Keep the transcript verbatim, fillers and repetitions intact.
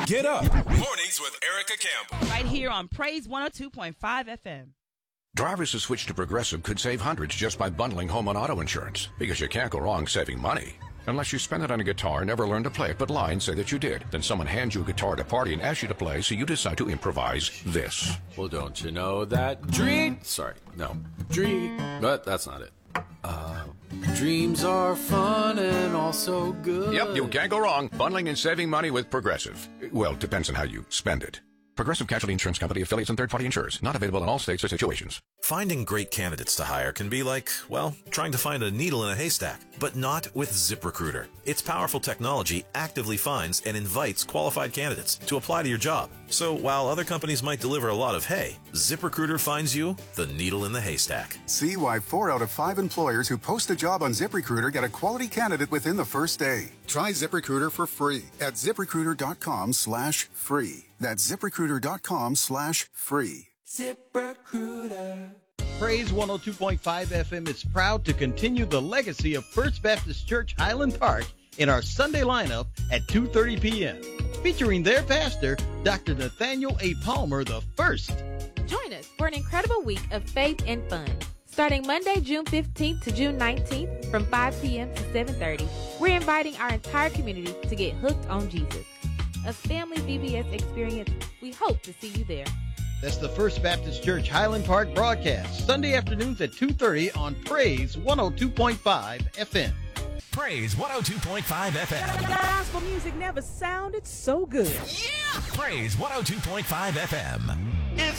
Get up. Mornings with Erica Campbell. Right here on Praise one oh two point five F M. Drivers who switch to Progressive could save hundreds just by bundling home and auto insurance, because you can't go wrong saving money. Unless you spend it on a guitar, never learn to play it, but lie and say that you did. Then someone hands you a guitar at a party and asks you to play, so you decide to improvise this. Well, don't you know that dream... Sorry, no. Dream... But that's not it. Uh, dreams are fun and also good. Yep, you can't go wrong. Bundling and saving money with Progressive. Well, depends on how you spend it. Progressive Casualty Insurance Company, affiliates, and third-party insurers. Not available in all states or situations. Finding great candidates to hire can be like, well, trying to find a needle in a haystack. But not with ZipRecruiter. Its powerful technology actively finds and invites qualified candidates to apply to your job. So while other companies might deliver a lot of hay, ZipRecruiter finds you the needle in the haystack. See why four out of five employers who post a job on ZipRecruiter get a quality candidate within the first day. Try ZipRecruiter for free at ZipRecruiter.com slash free. That's ZipRecruiter.com slash free. ZipRecruiter. Praise one oh two point five F M is proud to continue the legacy of First Baptist Church Highland Park in our Sunday lineup at two thirty p.m. featuring their pastor, Doctor Nathaniel A. Palmer the First. Join us for an incredible week of faith and fun. Starting Monday, June fifteenth to June nineteenth from five p.m. to seven thirty, we're inviting our entire community to get hooked on Jesus. A family V B S experience. We hope to see you there. That's the First Baptist Church Highland Park broadcast, Sunday afternoons at two thirty on Praise one oh two point five F M. Praise one oh two point five F M. Gospel music never sounded so good. Yeah! Praise one oh two point five F M.